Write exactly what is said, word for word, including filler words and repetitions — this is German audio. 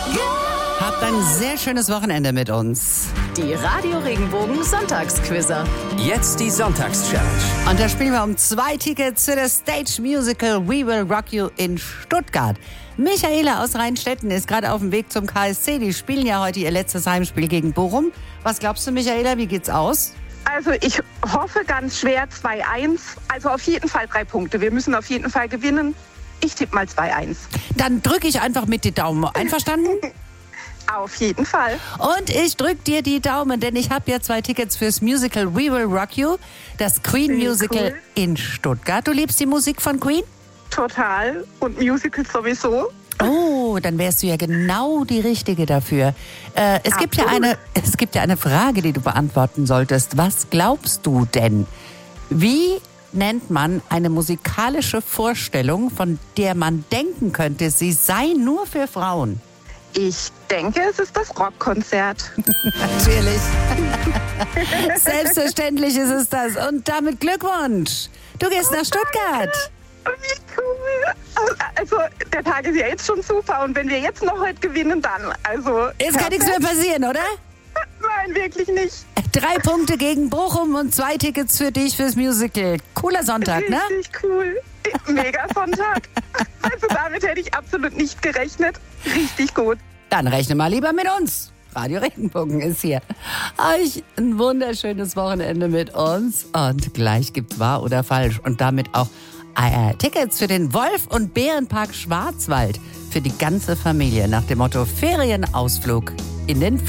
Habt ein sehr schönes Wochenende mit uns. Die Radio Regenbogen Sonntagsquizzer. Jetzt die Sonntagschallenge. Und da spielen wir um zwei Tickets für das Stage Musical We Will Rock You in Stuttgart. Michaela aus Rheinstetten ist gerade auf dem Weg zum K S C. Die spielen ja heute ihr letztes Heimspiel gegen Bochum. Was glaubst du, Michaela, wie geht's aus? Also ich hoffe ganz schwer zwei eins. Also auf jeden Fall drei Punkte. Wir müssen auf jeden Fall gewinnen. Ich tippe mal zwei eins. Dann drücke ich einfach mit die Daumen. Einverstanden? Auf jeden Fall. Und ich drücke dir die Daumen, denn ich habe ja zwei Tickets fürs Musical We Will Rock You, das Queen Sehr Musical cool. in Stuttgart. Du liebst die Musik von Queen? Total. Und Musicals sowieso. Oh, dann wärst du ja genau die Richtige dafür. Äh, es, gibt ja Absolut. eine, es gibt ja eine Frage, die du beantworten solltest. Was glaubst du denn? Wie nennt man eine musikalische Vorstellung, von der man denken könnte, sie sei nur für Frauen? Ich denke, es ist das Rockkonzert. Natürlich. Selbstverständlich ist es das. Und damit Glückwunsch. Du gehst nach Stuttgart. Wie cool. Also der Tag ist ja jetzt schon super. Und wenn wir jetzt noch heute gewinnen, dann. Also. Es kann nichts mehr passieren, oder? Nein, wirklich nicht. Drei Punkte gegen Bochum und zwei Tickets für dich fürs Musical. Cooler Sonntag, ne? Richtig cool. Mega Sonntag. Also damit hätte ich absolut nicht gerechnet. Richtig gut. Dann rechne mal lieber mit uns. Radio Regenbogen ist hier. Euch ein wunderschönes Wochenende mit uns. Und gleich gibt's wahr oder falsch. Und damit auch äh, Tickets für den Wolf- und Bärenpark Schwarzwald. Für die ganze Familie nach dem Motto Ferienausflug in den